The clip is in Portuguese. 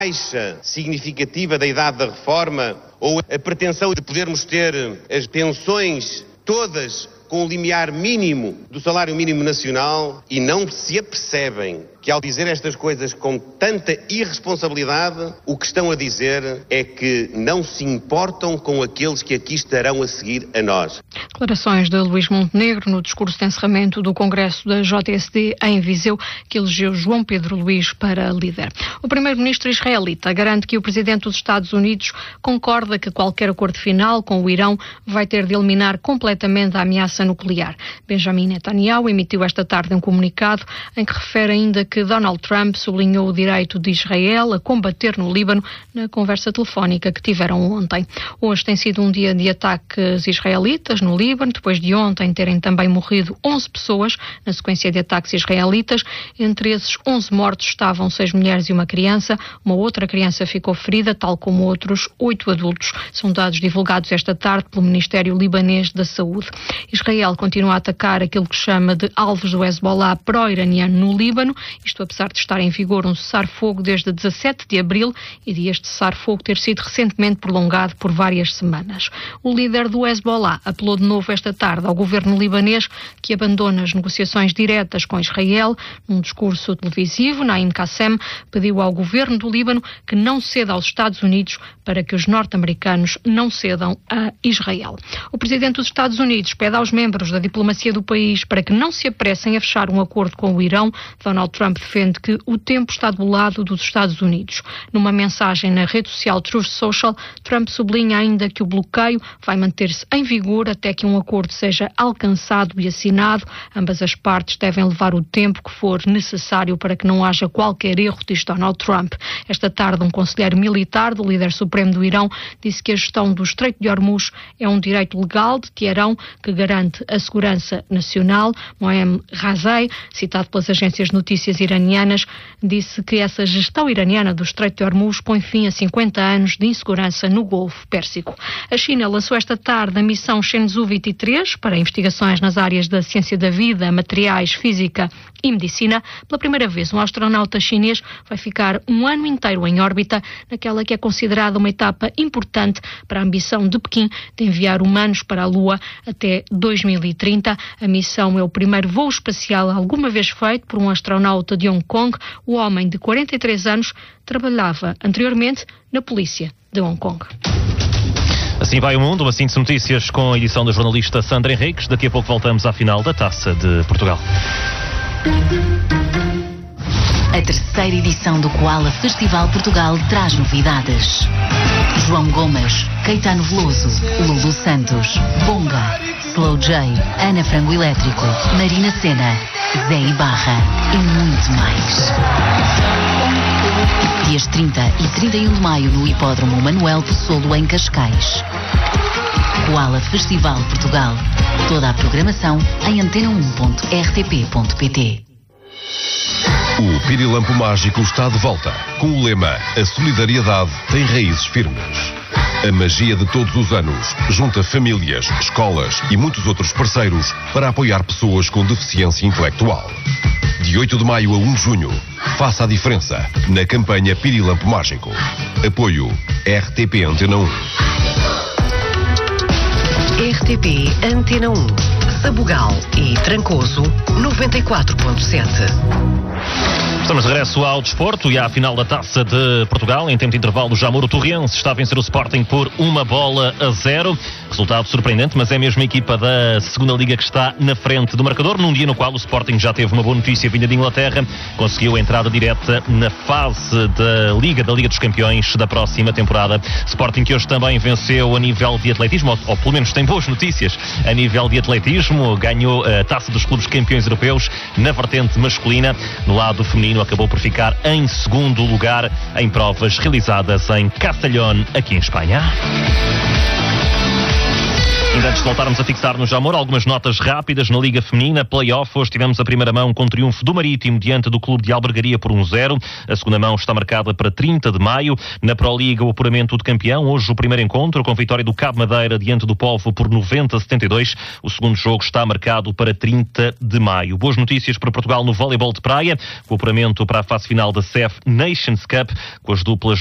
baixa significativa da idade da reforma ou a pretensão de podermos ter as pensões todas com o limiar mínimo do salário mínimo nacional e não se apercebem que ao dizer estas coisas com tanta irresponsabilidade, o que estão a dizer é que não se importam com aqueles que aqui estarão a seguir a nós. Declarações de Luís Montenegro no discurso de encerramento do Congresso da JSD em Viseu, que elegeu João Pedro Luís para líder. O primeiro-ministro israelita garante que o presidente dos Estados Unidos concorda que qualquer acordo final com o Irão vai ter de eliminar completamente a ameaça nuclear. Benjamin Netanyahu emitiu esta tarde um comunicado em que refere ainda que Donald Trump sublinhou o direito de Israel a combater no Líbano na conversa telefónica que tiveram ontem. Hoje tem sido um dia de ataques israelitas no Líbano, depois de ontem terem também morrido 11 pessoas na sequência de ataques israelitas. Entre esses 11 mortos estavam 6 mulheres e uma criança. Uma outra criança ficou ferida, tal como outros 8 adultos. São dados divulgados esta tarde pelo Ministério Libanês da Saúde. Israel continua a atacar aquilo que chama de alvos do Hezbollah pró-iraniano no Líbano, isto apesar de estar em vigor um cessar-fogo desde 17 de abril e de este cessar-fogo ter sido recentemente prolongado por várias semanas. O líder do Hezbollah apelou de novo esta tarde ao governo libanês que abandona as negociações diretas com Israel. Num discurso televisivo, Naim Qassem pediu ao governo do Líbano que não ceda aos Estados Unidos para que os norte-americanos não cedam a Israel. O presidente dos Estados Unidos pede aos membros da diplomacia do país para que não se apressem a fechar um acordo com o Irão. Donald Trump defende que o tempo está do lado dos Estados Unidos. Numa mensagem na rede social Truth Social, Trump sublinha ainda que o bloqueio vai manter-se em vigor até que um acordo seja alcançado e assinado. Ambas as partes devem levar o tempo que for necessário para que não haja qualquer erro, diz Donald Trump. Esta tarde, um conselheiro militar do líder supremo do Irão disse que a gestão do Estreito de Hormuz é um direito legal de Teherão que garante a segurança nacional. Mohammad Razai, citado pelas agências de notícias iranianas, disse que essa gestão iraniana do Estreito de Hormuz põe fim a 50 anos de insegurança no Golfo Pérsico. A China lançou esta tarde a missão Shenzhou 23 para investigações nas áreas da ciência da vida, materiais, física e medicina. Pela primeira vez, um astronauta chinês vai ficar um ano inteiro em órbita, naquela que é considerada uma etapa importante para a ambição de Pequim de enviar humanos para a Lua até 2030. A missão é o primeiro voo espacial alguma vez feito por um astronauta de Hong Kong. O homem de 43 anos trabalhava anteriormente na polícia de Hong Kong. Assim vai o mundo, uma síntese de notícias com a edição da jornalista Sandra Henriques. Daqui a pouco voltamos à final da Taça de Portugal. A terceira edição do Koala Festival Portugal traz novidades. João Gomes, Caetano Veloso, Lulu Santos, Bonga, Slow J, Ana Frango Elétrico, Marina Sena, Zé Ibarra e muito mais. Dias 30 e 31 de maio no Hipódromo Manuel Pessoa em Cascais. Koala Festival Portugal. Toda a programação em antena1.rtp.pt. O Pirilampo Mágico está de volta, com o lema A solidariedade tem raízes firmes. A magia de todos os anos junta famílias, escolas e muitos outros parceiros para apoiar pessoas com deficiência intelectual. De 8 de maio a 1 de junho, faça a diferença na campanha Pirilampo Mágico. Apoio RTP Antena 1. RTP Antena 1. Sabugal e Trancoso 94.7. Estamos de regresso ao desporto e à final da Taça de Portugal. Em tempo de intervalo, já Moro Torrense está a vencer o Sporting por 1-0. Resultado surpreendente, mas é mesmo a equipa da segunda Liga que está na frente do marcador, num dia no qual o Sporting já teve uma boa notícia vinda de Inglaterra. Conseguiu a entrada direta na fase da Liga dos Campeões da próxima temporada. Sporting que hoje também venceu a nível de atletismo, ou pelo menos tem boas notícias a nível de atletismo. Ganhou a Taça dos Clubes Campeões Europeus na vertente masculina. No lado feminino acabou por ficar em segundo lugar em provas realizadas em Castellón, aqui em Espanha. Ainda antes de voltarmos a fixar no Jamor, algumas notas rápidas na Liga Feminina. Play-off, hoje tivemos a primeira mão com triunfo do Marítimo diante do Clube de Albergaria por 1-0. A segunda mão está marcada para 30 de maio. Na Pro-Liga, o apuramento de campeão. Hoje o primeiro encontro com vitória do Cabo Madeira diante do Povo por 90-72. O segundo jogo está marcado para 30 de maio. Boas notícias para Portugal no voleibol de praia, com o apuramento para a fase final da CEF Nations Cup, com as duplas